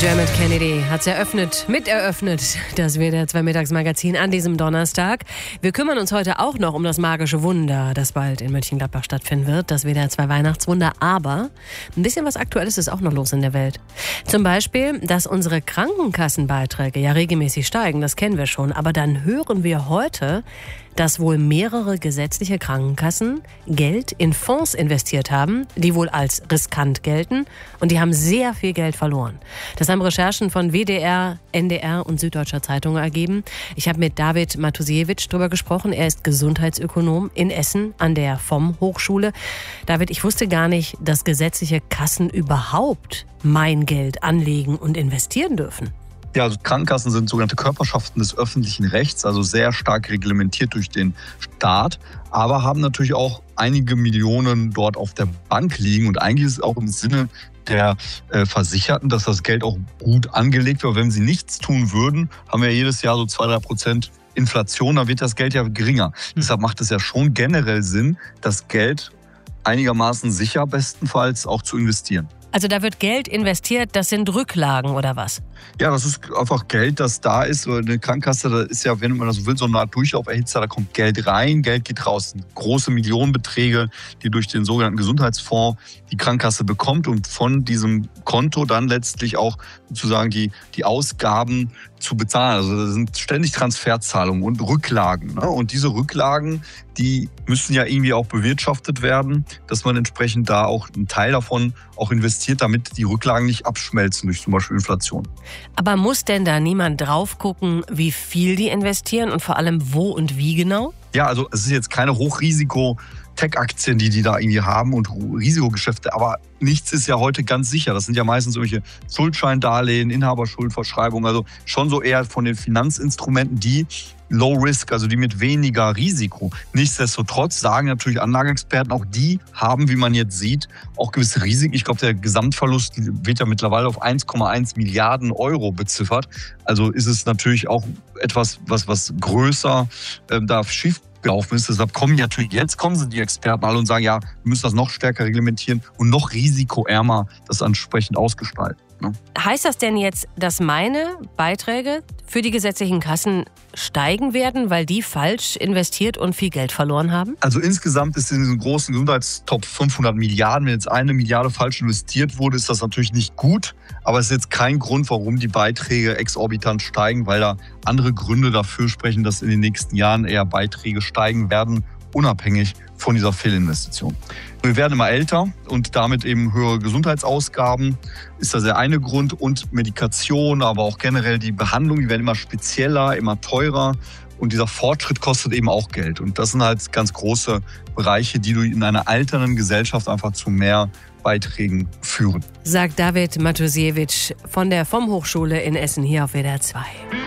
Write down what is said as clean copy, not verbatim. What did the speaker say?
Dermot Kennedy hat es eröffnet, das WDR 2 Mittagsmagazin an diesem Donnerstag. Wir kümmern uns heute auch noch um das magische Wunder, das bald in Mönchengladbach stattfinden wird, das WDR 2 Weihnachtswunder. Aber ein bisschen was Aktuelles ist auch noch los in der Welt. Zum Beispiel, dass unsere Krankenkassenbeiträge ja regelmäßig steigen, das kennen wir schon. Aber dann hören wir heute, dass wohl mehrere gesetzliche Krankenkassen Geld in Fonds investiert haben, die wohl als riskant gelten, und die haben sehr viel Geld verloren. Das haben Recherchen von WDR, NDR und Süddeutscher Zeitung ergeben. Ich habe mit David Matusiewicz drüber gesprochen. Er ist Gesundheitsökonom in Essen an der FOM-Hochschule. David, ich wusste gar nicht, dass gesetzliche Kassen überhaupt mein Geld anlegen und investieren dürfen. Ja, also Krankenkassen sind sogenannte Körperschaften des öffentlichen Rechts, also sehr stark reglementiert durch den Staat, aber haben natürlich auch einige Millionen dort auf der Bank liegen. Und eigentlich ist es auch im Sinne der Versicherten, dass das Geld auch gut angelegt wird. Wenn sie nichts tun würden, haben wir jedes Jahr so 2-3% Inflation, dann wird das Geld ja geringer. Deshalb macht es ja schon generell Sinn, das Geld einigermaßen sicher bestenfalls auch zu investieren. Also da wird Geld investiert, das sind Rücklagen oder was? Ja, das ist einfach Geld, das da ist. Eine Krankenkasse, da ist ja, wenn man das so will, so eine Art Durchlauferhitzer. Da kommt Geld rein, Geld geht raus. Große Millionenbeträge, die durch den sogenannten Gesundheitsfonds die Krankenkasse bekommt und von diesem Konto dann letztlich auch sozusagen die Ausgaben zu bezahlen. Also das sind ständig Transferzahlungen und Rücklagen. Ne? Und diese Rücklagen, die müssen ja irgendwie auch bewirtschaftet werden, dass man entsprechend da auch einen Teil davon auch investiert, damit die Rücklagen nicht abschmelzen durch zum Beispiel Inflation. Aber muss denn da niemand drauf gucken, wie viel die investieren und vor allem wo und wie genau? Ja, also es ist jetzt keine Hochrisiko-Tech-Aktien, die da irgendwie haben und Risikogeschäfte, aber nichts ist ja heute ganz sicher. Das sind ja meistens solche Schuldscheindarlehen, Inhaberschuldverschreibungen, also schon so eher von den Finanzinstrumenten, die Low Risk, also die mit weniger Risiko. Nichtsdestotrotz sagen natürlich Anlageexperten, auch die haben, wie man jetzt sieht, auch gewisse Risiken. Ich glaube, der Gesamtverlust wird ja mittlerweile auf 1,1 Milliarden Euro beziffert. Also ist es natürlich auch etwas, was größer da schief gelaufen ist. Deshalb kommen die Experten alle und sagen, ja, wir müssen das noch stärker reglementieren und noch risikoärmer das entsprechend ausgestalten. Ne? Heißt das denn jetzt, dass meine Beiträge für die gesetzlichen Kassen steigen werden, weil die falsch investiert und viel Geld verloren haben? Also insgesamt ist in diesem großen Gesundheitstopf 500 Milliarden. Wenn jetzt 1 Milliarde falsch investiert wurde, ist das natürlich nicht gut. Aber es ist jetzt kein Grund, warum die Beiträge exorbitant steigen, weil da andere Gründe dafür sprechen, dass in den nächsten Jahren eher Beiträge steigen werden, unabhängig von dieser Fehlinvestition. Wir werden immer älter und damit eben höhere Gesundheitsausgaben ist das der eine Grund, und Medikation, aber auch generell die Behandlung, die werden immer spezieller, immer teurer, und dieser Fortschritt kostet eben auch Geld. Und das sind halt ganz große Bereiche, die in einer alternden Gesellschaft einfach zu mehr Beiträgen führen. Sagt David Matusiewicz von der FOM-Hochschule in Essen hier auf WDR 2.